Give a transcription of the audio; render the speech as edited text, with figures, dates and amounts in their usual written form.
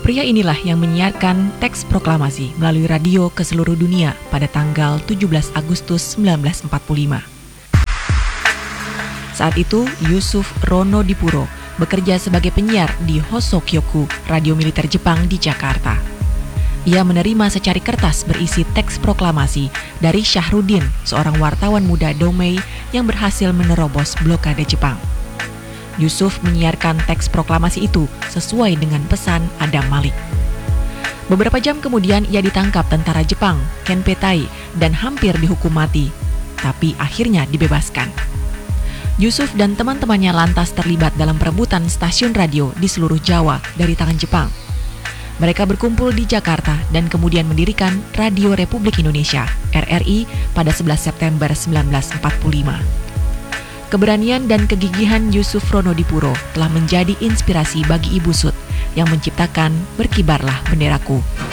Pria inilah yang menyiarkan teks proklamasi melalui radio ke seluruh dunia pada tanggal 17 Agustus 1945. Saat itu, Yusuf Rono Dipuro bekerja sebagai penyiar di Hosokyoku, radio militer Jepang di Jakarta. Ia menerima secari kertas berisi teks proklamasi dari Syahrudin, seorang wartawan muda Domei yang berhasil menerobos blokade Jepang. Yusuf menyiarkan teks proklamasi itu sesuai dengan pesan Adam Malik. Beberapa jam kemudian ia ditangkap tentara Jepang, Kenpetai, dan hampir dihukum mati, tapi akhirnya dibebaskan. Yusuf dan teman-temannya lantas terlibat dalam perebutan stasiun radio di seluruh Jawa dari tangan Jepang. Mereka berkumpul di Jakarta dan kemudian mendirikan Radio Republik Indonesia, RRI, pada 11 September 1945. Keberanian dan kegigihan Yusuf Rono Dipuro telah menjadi inspirasi bagi Ibu Sud yang menciptakan Berkibarlah Benderaku.